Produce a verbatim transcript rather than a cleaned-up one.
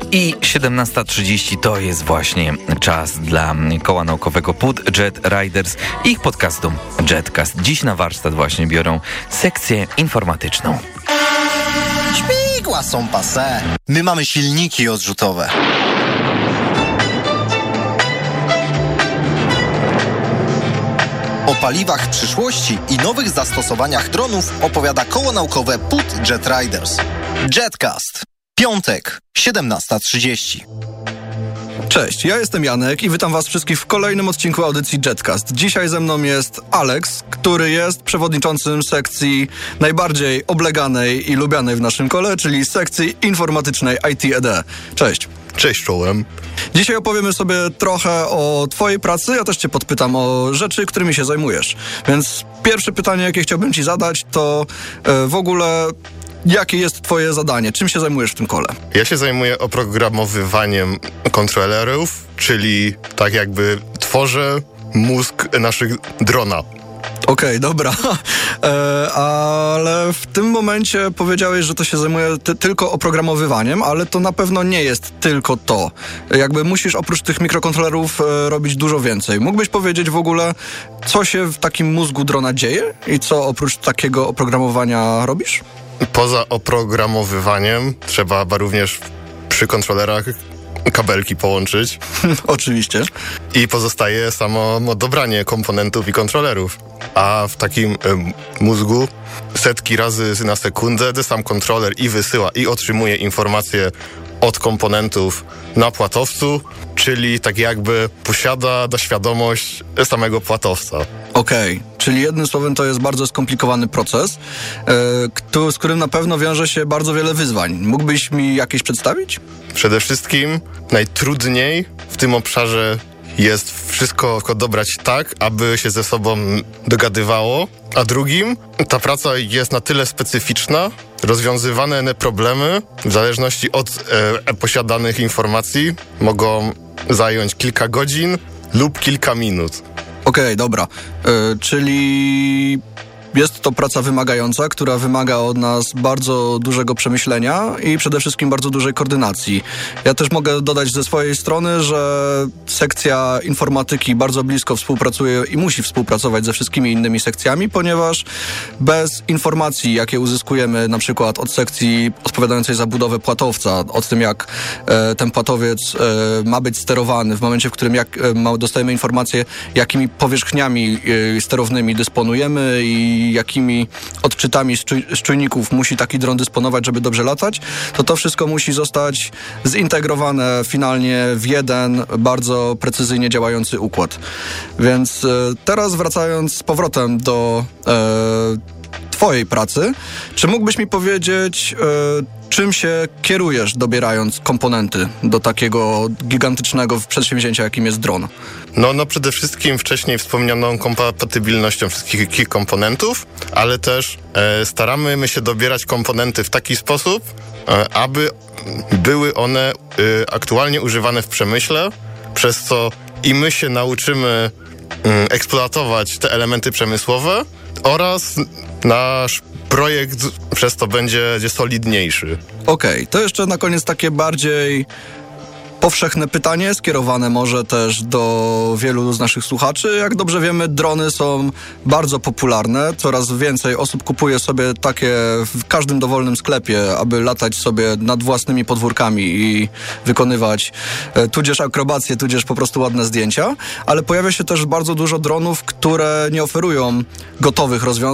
I siedemnasta trzydzieści to jest właśnie czas dla koła naukowego P U D Jet Riders i ich podcastu Jetcast. Dziś na warsztat właśnie biorą sekcję informatyczną. Śmigła są passé. My mamy silniki odrzutowe. O paliwach przyszłości i nowych zastosowaniach dronów opowiada koło naukowe P U D Jet Riders. Jetcast. Piątek, siedemnasta trzydzieści. Cześć, ja jestem Janek i witam was wszystkich w kolejnym odcinku audycji Jetcast. Dzisiaj ze mną jest Alex, który jest przewodniczącym sekcji najbardziej obleganej i lubianej w naszym kole, czyli sekcji informatycznej I T E D. Cześć. Cześć czołem. Dzisiaj opowiemy sobie trochę o twojej pracy, ja też cię podpytam o rzeczy, którymi się zajmujesz. Więc pierwsze pytanie, jakie chciałbym ci zadać, to e, w ogóle jakie jest twoje zadanie? Czym się zajmujesz w tym kole? Ja się zajmuję oprogramowywaniem kontrolerów, czyli tak jakby tworzę mózg naszych drona. Okej, okay, dobra, e, ale w tym momencie powiedziałeś, że to się zajmuje ty- tylko oprogramowywaniem, ale to na pewno nie jest tylko to. Jakby musisz oprócz tych mikrokontrolerów e, robić dużo więcej. Mógłbyś powiedzieć w ogóle, co się w takim mózgu drona dzieje i co oprócz takiego oprogramowania robisz? Poza oprogramowywaniem trzeba również przy kontrolerach kabelki połączyć. Oczywiście. I pozostaje samo dobranie komponentów i kontrolerów. A w takim y, mózgu setki razy na sekundę sam kontroler i wysyła i otrzymuje informacje od komponentów na płatowcu, czyli tak jakby posiada świadomość samego płatowca. Okej, okay. Czyli jednym słowem to jest bardzo skomplikowany proces, yy, z którym na pewno wiąże się bardzo wiele wyzwań. Mógłbyś mi jakieś przedstawić? Przede wszystkim najtrudniej w tym obszarze jest wszystko dobrać tak, aby się ze sobą dogadywało, a drugim ta praca jest na tyle specyficzna, rozwiązywane problemy w zależności od e, posiadanych informacji mogą zająć kilka godzin lub kilka minut. Okej, okay, dobra, yy, czyli jest to praca wymagająca, która wymaga od nas bardzo dużego przemyślenia i przede wszystkim bardzo dużej koordynacji. Ja też mogę dodać ze swojej strony, że sekcja informatyki bardzo blisko współpracuje i musi współpracować ze wszystkimi innymi sekcjami, ponieważ bez informacji, jakie uzyskujemy na przykład od sekcji odpowiadającej za budowę płatowca, od tym jak e, ten płatowiec e, ma być sterowany, w momencie, w którym jak, e, ma, dostajemy informację, jakimi powierzchniami e, sterownymi dysponujemy i jakimi odczytami z, czuj- z czujników musi taki dron dysponować, żeby dobrze latać, to to wszystko musi zostać zintegrowane finalnie w jeden bardzo precyzyjnie działający układ. Więc e, teraz wracając z powrotem do e, twojej pracy, czy mógłbyś mi powiedzieć, e, czym się kierujesz, dobierając komponenty do takiego gigantycznego przedsięwzięcia, jakim jest dron? No, no przede wszystkim wcześniej wspomnianą kompatybilnością wszystkich komponentów, ale też e, staramy my się dobierać komponenty w taki sposób, e, aby były one e, aktualnie używane w przemyśle, przez co i my się nauczymy e, eksploatować te elementy przemysłowe oraz nasz projekt przez to będzie, będzie solidniejszy. Okej, okay, to jeszcze na koniec takie bardziej powszechne pytanie, skierowane może też do wielu z naszych słuchaczy. Jak dobrze wiemy, drony są bardzo popularne. Coraz więcej osób kupuje sobie takie w każdym dowolnym sklepie, aby latać sobie nad własnymi podwórkami i wykonywać e, tudzież akrobacje, tudzież po prostu ładne zdjęcia. Ale pojawia się też bardzo dużo dronów, które nie oferują gotowych rozwiązań,